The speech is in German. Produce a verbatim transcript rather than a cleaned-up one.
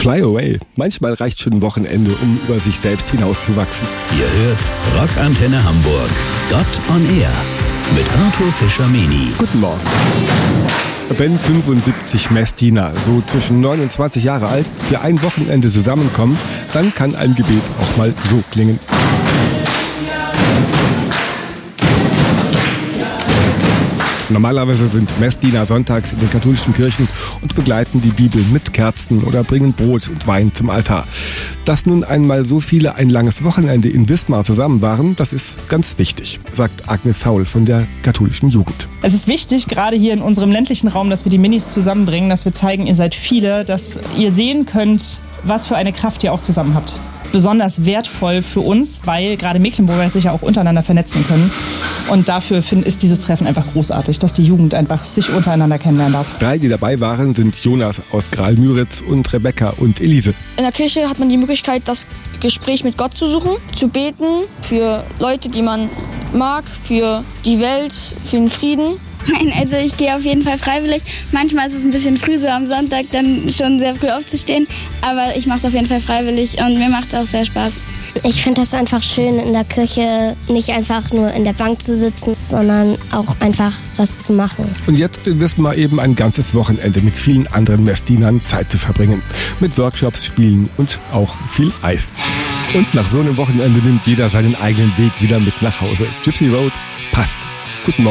Fly Away. Manchmal reicht schon ein Wochenende, um über sich selbst hinauszuwachsen. Ihr hört Rockantenne Hamburg. Gott on Air mit Arthur Fischer-Meni. Guten Morgen. Wenn fünfundsiebzig Messdiener, so zwischen neunundzwanzig Jahre alt, für ein Wochenende zusammenkommen, dann kann ein Gebet auch mal so klingen. Normalerweise sind Messdiener sonntags in den katholischen Kirchen und begleiten die Bibel mit Kerzen oder bringen Brot und Wein zum Altar. Dass nun einmal so viele ein langes Wochenende in Wismar zusammen waren, das ist ganz wichtig, sagt Agnes Saul von der katholischen Jugend. Es ist wichtig, gerade hier in unserem ländlichen Raum, dass wir die Minis zusammenbringen, dass wir zeigen, ihr seid viele, dass ihr sehen könnt, was für eine Kraft ihr auch zusammen habt. Besonders wertvoll für uns, weil gerade Mecklenburger sich ja auch untereinander vernetzen können. Und dafür find, ist dieses Treffen einfach großartig, dass die Jugend einfach sich untereinander kennenlernen darf. Drei, die dabei waren, sind Jonas aus Graal-Müritz und Rebecca und Elise. In der Kirche hat man die Möglichkeit, das Gespräch mit Gott zu suchen, zu beten für Leute, die man mag, für die Welt, für den Frieden. Nein, also ich gehe auf jeden Fall freiwillig. Manchmal ist es ein bisschen früh, so am Sonntag dann schon sehr früh aufzustehen. Aber ich mache es auf jeden Fall freiwillig und mir macht es auch sehr Spaß. Ich finde das einfach schön, in der Kirche nicht einfach nur in der Bank zu sitzen, sondern auch einfach was zu machen. Und jetzt in Wismar eben ein ganzes Wochenende mit vielen anderen Messdienern Zeit zu verbringen. Mit Workshops, Spielen und auch viel Eis. Und nach so einem Wochenende nimmt jeder seinen eigenen Weg wieder mit nach Hause. Gypsy Road passt. Guten Morgen.